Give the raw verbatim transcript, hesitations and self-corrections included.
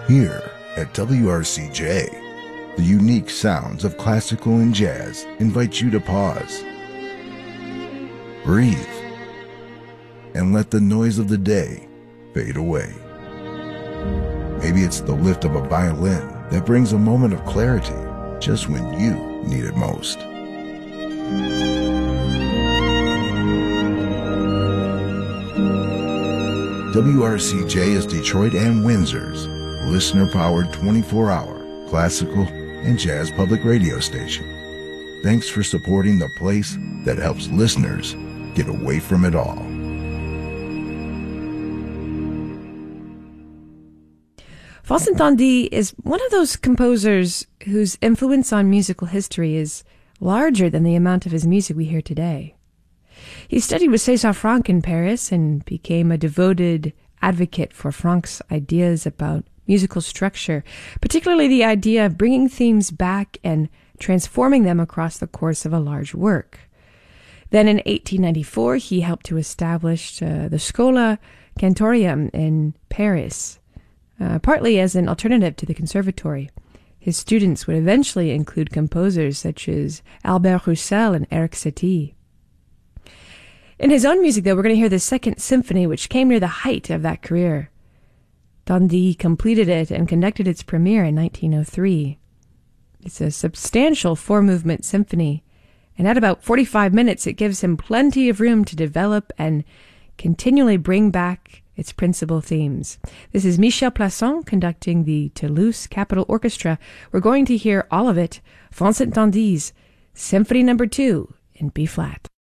Here at W R C J, the unique sounds of classical and jazz invite you to pause, breathe, and let the noise of the day fade away. Maybe it's the lift of a violin that brings a moment of clarity just when you need it most. W R C J is Detroit and Windsor's listener-powered twenty-four hour classical and jazz public radio station. Thanks for supporting the place that helps listeners get away from it all. Vincent Tandy is one of those composers whose influence on musical history is larger than the amount of his music we hear today. He studied with César Franck in Paris and became a devoted advocate for Franck's ideas about musical structure, particularly the idea of bringing themes back and transforming them across the course of a large work. Then in eighteen ninety-four, he helped to establish uh, the Schola Cantorium in Paris, uh, partly as an alternative to the conservatory. His students would eventually include composers such as Albert Roussel and Eric Satie. In his own music, though, we're going to hear the Second Symphony, which came near the height of that career. Tandy completed it and conducted its premiere in nineteen oh three. It's a substantial four-movement symphony, and at about forty-five minutes, it gives him plenty of room to develop and continually bring back its principal themes. This is Michel Plasson conducting the Toulouse Capitol Orchestra. We're going to hear all of it, Vincent Tandy's Symphony Number Two in B-flat.